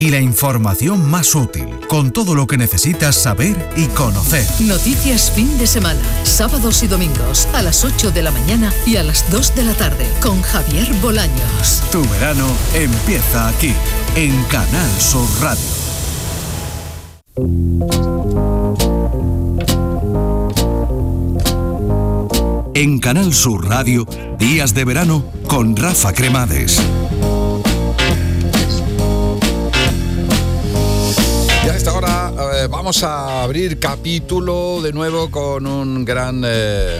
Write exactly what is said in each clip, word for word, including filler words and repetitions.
Y la información más útil, con todo lo que necesitas saber y conocer. Noticias fin de semana, sábados y domingos, a las ocho de la mañana y a las dos de la tarde, con Javier Bolaños. Tu verano empieza aquí, en Canal Sur Radio. En Canal Sur Radio, Días de Verano con Rafa Cremades. Y a esta hora eh, vamos a abrir capítulo de nuevo con un gran eh,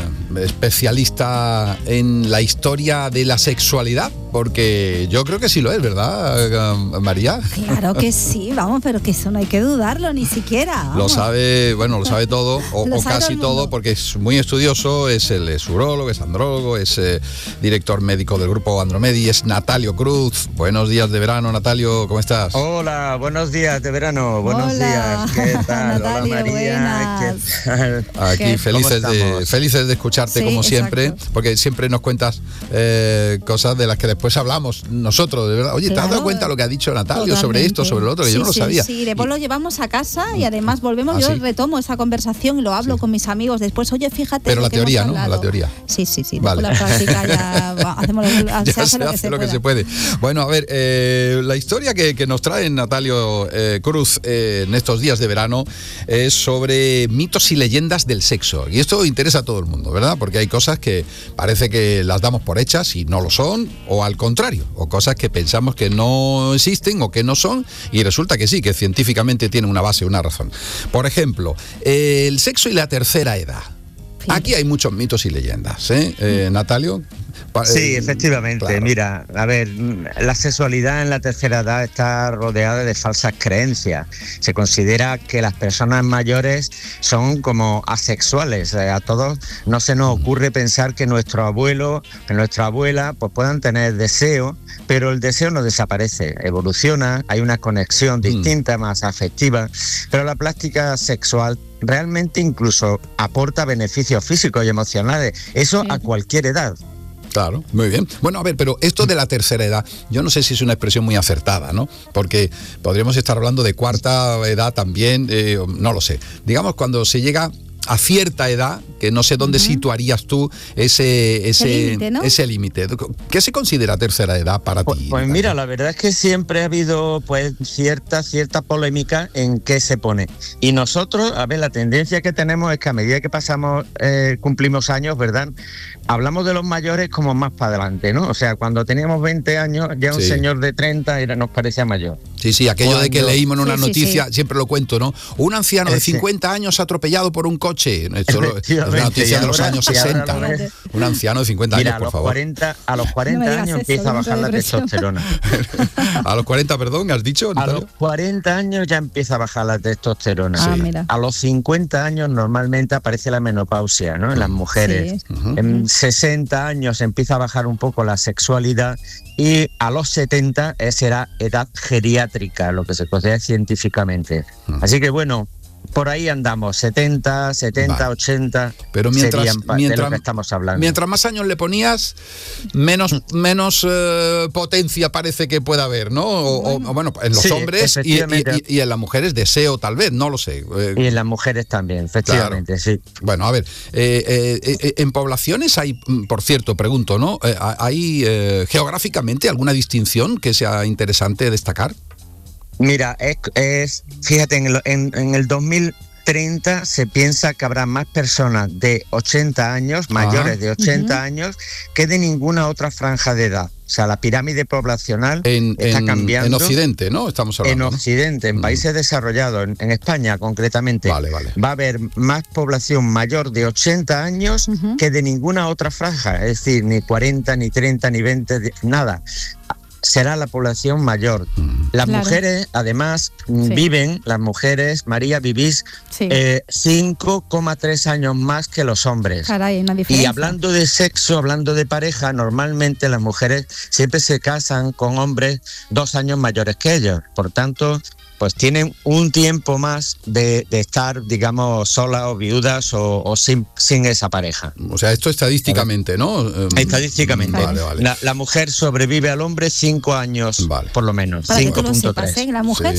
especialista en la historia de la sexualidad, porque yo creo que sí lo es, ¿verdad, María? Claro que sí, vamos, pero que eso no hay que dudarlo ni siquiera. Vamos. Lo sabe, bueno, lo sabe todo, o, o casi todo, porque es muy estudioso, es el es urólogo, es andrólogo, es eh, director médico del grupo Andromedi, es Natalio Cruz. Buenos días de verano, Natalio, ¿cómo estás? Hola, buenos días de verano, buenos Hola. días, ¿qué tal? Natalio, hola María, buenas. ¿qué tal? Aquí ¿Qué? felices de, felices de escucharte, Sí, como siempre, exacto. porque siempre nos cuentas eh, cosas de las que después hablamos nosotros, de verdad. Oye, ¿te has Claro. dado cuenta lo que ha dicho Natalio Totalmente. sobre esto, sobre lo otro? Que sí, yo no lo sí, sabía. Sí, después Y- lo llevamos a casa y además volvemos, ¿Ah, yo sí? retomo esa conversación y lo hablo Sí. con mis amigos después. Oye, fíjate. Pero lo la que hemos teoría, ¿no? hablado. La teoría. Sí, sí, sí. Vale. Después la práctica ya va, hacemos lo, Ya se hace se lo que hace se lo que pueda. se puede. Bueno, a ver, eh, la historia que, que nos trae Natalio eh, Cruz eh, en estos días de verano es sobre mitos y leyendas del sexo. Y esto interesa a todo el mundo, ¿verdad? Porque hay cosas que parece que las damos por hechas y no lo son, o al contrario, o cosas que pensamos que no existen o que no son, y resulta que sí, que científicamente tienen una base, una razón. Por ejemplo, eh, el sexo y la tercera edad. Sí. Aquí hay muchos mitos y leyendas, ¿eh, eh Natalio? Pa- Sí, eh, efectivamente. claro. Mira, a ver, la sexualidad en la tercera edad está rodeada de falsas creencias. Se considera que las personas mayores son como asexuales. A todos no se nos ocurre pensar que nuestro abuelo, que nuestra abuela, pues puedan tener deseo, pero el deseo no desaparece, evoluciona, hay una conexión distinta, más afectiva, pero la práctica sexual realmente incluso aporta beneficios físicos y emocionales. Eso Sí. a cualquier edad. Claro, muy bien. Bueno, a ver, pero esto de la tercera edad, yo no sé si es una expresión muy acertada, ¿no? Porque podríamos estar hablando de cuarta edad también, eh, no lo sé. Digamos, cuando se llega a cierta edad, que no sé dónde uh-huh. situarías tú ese ese límite, ¿no? ese límite. ¿Qué se considera tercera edad para Pues, ti? pues mira, la verdad es que siempre ha habido pues cierta cierta polémica en qué se pone. Y nosotros, a ver, la tendencia que tenemos es que a medida que pasamos, eh, cumplimos años, ¿verdad? Hablamos de los mayores como más para adelante, ¿no? O sea, cuando teníamos veinte años, ya un Sí. señor de treinta era, nos parecía mayor. Sí, sí, aquello Cuando... de que leímos en una Sí, sí, noticia, sí. siempre lo cuento, ¿no? Un anciano de Ese. cincuenta años atropellado por un coche. Esto lo- es una noticia de los ahora- años y ahora sesenta. lo ves. Un anciano de cincuenta Mira, años, a por los favor. cuarenta, a los cuarenta No me digas años eso, empieza a que me bajar la entra depresión. testosterona. A los cuarenta, perdón, ¿has dicho? A Natalio? los cuarenta años ya empieza a bajar la testosterona. Ah, Sí. mira. A los cincuenta años normalmente aparece la menopausia, ¿no? En las mujeres. Sí. Ujú. En sesenta años empieza a bajar un poco la sexualidad y a los setenta será edad geriátrica, lo que se considera científicamente. Ujú. Así que bueno, por ahí andamos, setenta, setenta, Vale. ochenta Pero mientras, serían pa- de mientras, lo que estamos hablando. mientras más años le ponías, menos, menos eh, potencia parece que pueda haber, ¿no? O, o, bueno, en los Sí, hombres y, y- efectivamente. y- y en las mujeres deseo, tal vez, no lo sé. Eh, Y en las mujeres también, efectivamente, sí. Bueno, a ver, eh, eh, eh, en poblaciones hay, mm, por cierto, pregunto, ¿no? Eh, ¿Hay eh, geográficamente alguna distinción que sea interesante destacar? Mira, es, es fíjate, en el, en, en el dos mil treinta se piensa que habrá más personas de ochenta años, mayores de ochenta Uh-huh. años, que de ninguna otra franja de edad. O sea, la pirámide poblacional En, está en- cambiando. en Occidente, ¿no? Estamos hablando. En ¿no? Occidente, en Mm. países desarrollados, en, en España concretamente, Vale, vale. va a haber más población mayor de ochenta años Ujú. que de ninguna otra franja, es decir, ni cuarenta, ni treinta, ni veinte, de- nada. Será la población mayor. Mm. Las Claro. mujeres, además, mm, Sí. viven, las mujeres, María, vivís Sí. eh, cinco coma tres años más que los hombres. Caray, hay una Y diferencia. hablando de sexo, hablando de pareja, normalmente las mujeres siempre se casan con hombres dos años mayores que ellos. Por tanto, pues tienen un tiempo más de, de estar, digamos, solas o viudas o, o sin, sin esa pareja. O sea, esto estadísticamente, ¿no? Eh, Estadísticamente. Vale, vale. La, la mujer sobrevive al hombre cinco años, Vale. por lo menos. Para que tú lo cinco punto sepas, tres. ¿eh? La mujer Sí.